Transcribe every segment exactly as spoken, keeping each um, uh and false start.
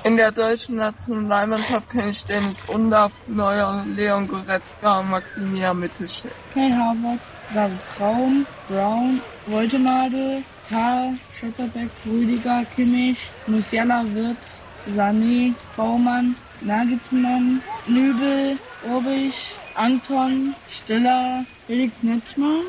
In der deutschen Nationalmannschaft kenne ich Dennis Undaff, Neuer, Leon Goretzka, Maximilian Mittelstädt. Kai Havertz, David Raum, Brown, Woltemade, Thal, Schotterbeck, Rüdiger, Kimmich, Musiala, Wirtz, Sané, Baumann, Nagelsmann, Nübel, Urbich, Anton, Stiller, Felix Netschmann.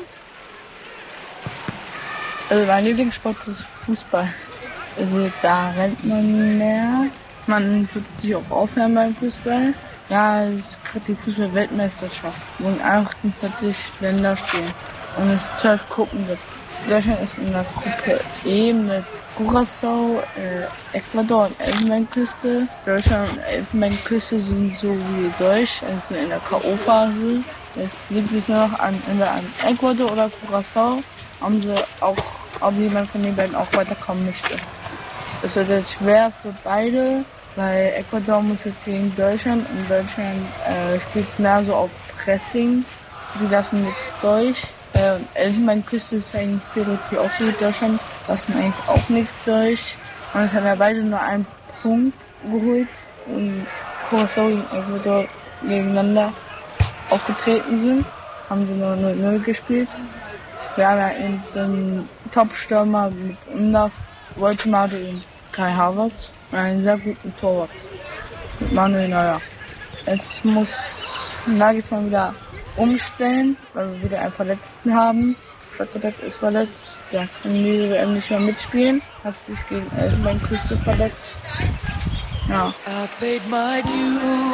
Also mein Lieblingssport ist Fußball. Also da rennt man mehr. Man tut sich auch aufhören beim Fußball. Ja, es ist gerade die Fußball-Weltmeisterschaft, wo in achtundvierzig Länder spielen und es zwölf Gruppen gibt. Deutschland ist in der Gruppe E mit Curaçao, äh, Ecuador und Elfenbeinküste. Deutschland und Elfenbeinküste sind so wie Deutsch, also in der K O-Phase. Es liegt sich nur noch an, entweder an Ecuador oder Curaçao, haben sie auch, ob jemand von den beiden auch weiterkommen möchte. Es wird jetzt schwer für beide, weil Ecuador muss jetzt gegen Deutschland und Deutschland äh, spielt mehr so auf Pressing. Die lassen nichts durch. Äh, und Elfenbeinküste ist eigentlich theoretisch auch so wie Deutschland, lassen eigentlich auch nichts durch. Und es haben ja beide nur einen Punkt geholt und Curaçao und Ecuador gegeneinander aufgetreten sind, haben sie nur null null gespielt. Wir haben ja eben den Top-Stürmer mit Undaff, Woltemade und Kai Havertz und einen sehr guten Torwart mit Manuel Neuer. Jetzt muss Nagelsmann wieder umstellen, weil wir wieder einen Verletzten haben. Schotterbeck ist verletzt, der kann diese W M nicht mehr mitspielen, hat sich gegen Elfenbeinküste verletzt. Ja.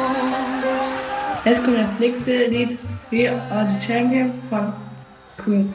Jetzt kommt das nächste Lied, We Are the Champion von Queen.